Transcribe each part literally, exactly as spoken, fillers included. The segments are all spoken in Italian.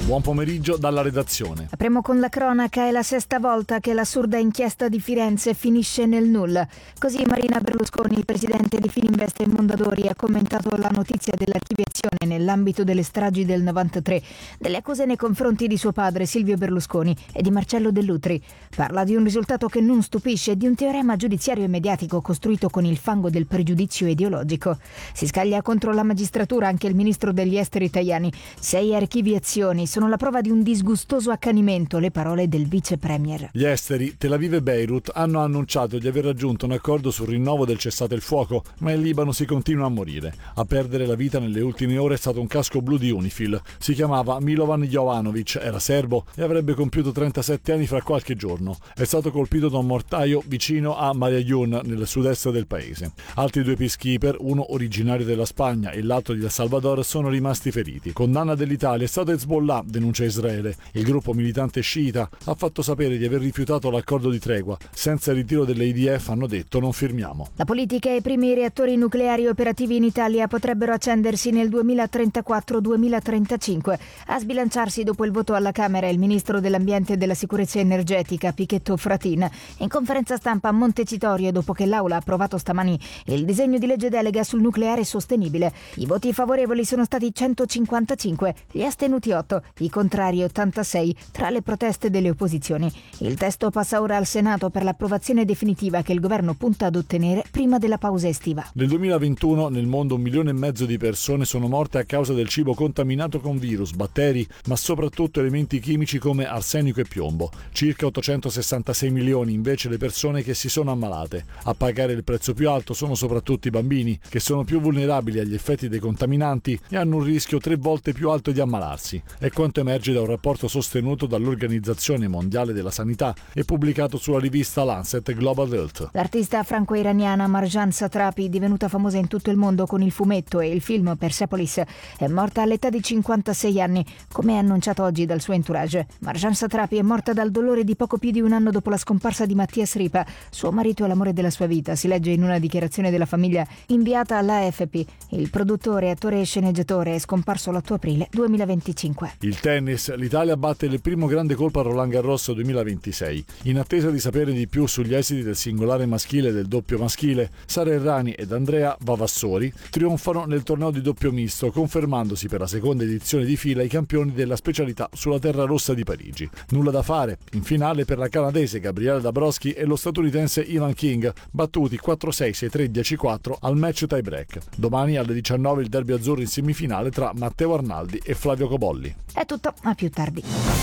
Buon pomeriggio dalla redazione. Apriamo con la cronaca. È la sesta volta che l'assurda inchiesta di Firenze finisce nel nulla. Così Marina Berlusconi, il presidente di Fininvest e Mondadori, ha commentato la notizia dell'archiviazione nell'ambito delle stragi del novantatré, delle accuse nei confronti di suo padre Silvio Berlusconi e di Marcello Dell'Utri. Parla di un risultato che non stupisce e di un teorema giudiziario e mediatico costruito con il fango del pregiudizio ideologico. Si scaglia contro la magistratura anche il ministro degli esteri Tajani. Sei archiviazioni sono la prova di un disgustoso accanimento, le parole del vice premier. Gli esteri, Tel Aviv e Beirut, hanno annunciato di aver raggiunto un accordo sul rinnovo del cessate il fuoco, ma in Libano si continua a morire. A perdere la vita nelle ultime ore è stato un casco blu di Unifil. Si chiamava Milovan Jovanovic, era serbo e avrebbe compiuto trentasette anni fra qualche giorno. È stato colpito da un mortaio vicino a Mayayun, nel sud-est del paese. Altri due peacekeeper, uno originario della Spagna e l'altro di El Salvador, sono rimasti feriti. Condanna dell'Italia è stato Hezbollah, denuncia Israele. Il gruppo militante sciita ha fatto sapere di aver rifiutato l'accordo di tregua. Senza il ritiro delle I D F, hanno detto, non firmiamo. La politica e i primi reattori nucleari operativi in Italia potrebbero accendersi nel duemilatrentaquattro duemilatrentacinque. A sbilanciarsi dopo il voto alla Camera il ministro dell'Ambiente e della Sicurezza Energetica Pichetto Fratin. In conferenza stampa a Montecitorio, dopo che l'Aula ha approvato stamani il disegno di legge delega sul nucleare sostenibile. I voti favorevoli sono stati centocinquantacinque, gli astenuti otto, i contrari ottantasei, tra le proteste delle opposizioni. Il testo passa ora al Senato per l'approvazione definitiva che il governo punta ad ottenere prima della pausa estiva. Nel duemilaventuno nel mondo un milione e mezzo di persone sono morte a causa del cibo contaminato con virus, batteri, ma soprattutto elementi chimici come arsenico e piombo. Circa ottocentosessantasei milioni invece le persone che si sono ammalate. A pagare il prezzo più alto sono soprattutto i bambini, che sono più vulnerabili agli effetti dei contaminanti e hanno un rischio tre volte più alto di ammalarsi. È quanto emerge da un rapporto sostenuto dall'Organizzazione Mondiale della Sanità e pubblicato sulla rivista Lancet Global Health. L'artista franco-iraniana Marjan Satrapi, divenuta famosa in tutto il mondo con il fumetto e il film Persepolis, è morta all'età di cinquantasei anni, come annunciato oggi dal suo entourage. Marjan Satrapi è morta dal dolore di poco più di un anno dopo la scomparsa di Mattias Ripa, suo marito e l'amore della sua vita, si legge in una dichiarazione della famiglia inviata all'A F P. Il produttore, attore e sceneggiatore è scomparso l'otto aprile duemilaventicinque. Il tennis, l'Italia batte il primo grande colpo a Roland Garros duemilaventisei. In attesa di sapere di più sugli esiti del singolare maschile e del doppio maschile, Sara Errani ed Andrea Vavassori trionfano nel torneo di doppio misto, confermandosi per la seconda edizione di fila i campioni della specialità sulla terra rossa di Parigi. Nulla da fare in finale per la canadese Gabriela Dabrowski e lo statunitense Ivan King, battuti quattro sei, sei tre, dieci quattro al match tie break. Domani alle diciannove il derby azzurro in semifinale tra Matteo Arnaldi e Flavio Cobolli. È tutto, a più tardi.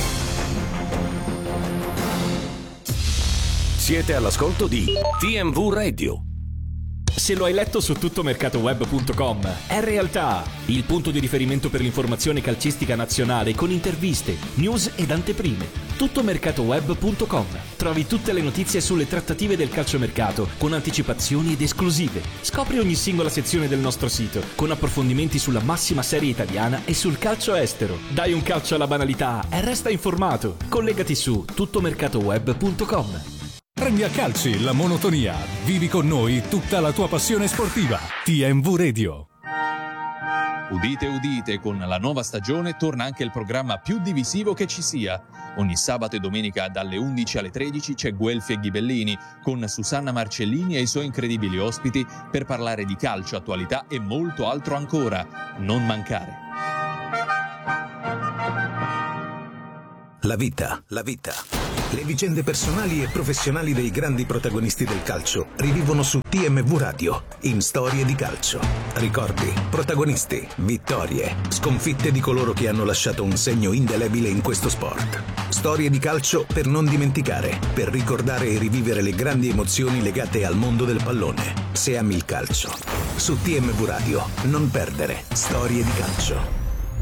Siete all'ascolto di T M V Radio. Se lo hai letto su tuttomercatoweb punto com, è realtà, il punto di riferimento per l'informazione calcistica nazionale con interviste, news ed anteprime. tuttomercatoweb punto com. Trovi tutte le notizie sulle trattative del calciomercato con anticipazioni ed esclusive. Scopri ogni singola sezione del nostro sito con approfondimenti sulla massima serie italiana e sul calcio estero. Dai un calcio alla banalità e resta informato. Collegati su tuttomercatoweb punto com. Prendi a calci la monotonia. Vivi con noi tutta la tua passione sportiva. T M V Radio. Udite, udite, con la nuova stagione torna anche il programma più divisivo che ci sia. Ogni sabato e domenica dalle undici alle tredici c'è Guelfi e Ghibellini con Susanna Marcellini e i suoi incredibili ospiti per parlare di calcio, attualità e molto altro ancora. Non mancare. La vita, la vita. Le vicende personali e professionali dei grandi protagonisti del calcio rivivono su T M V Radio, in Storie di Calcio. Ricordi, protagonisti, vittorie, sconfitte di coloro che hanno lasciato un segno indelebile in questo sport. Storie di calcio per non dimenticare, per ricordare e rivivere le grandi emozioni legate al mondo del pallone. Se ami il calcio. Su T M V Radio, non perdere Storie di Calcio.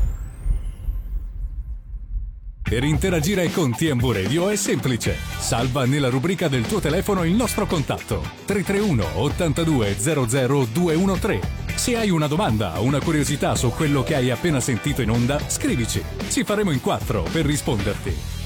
Per interagire con T M V Radio è semplice. Salva nella rubrica del tuo telefono il nostro contatto tre tre uno ottantadue zero zero due uno tre. Se hai una domanda o una curiosità su quello che hai appena sentito in onda, scrivici. Ci faremo in quattro per risponderti.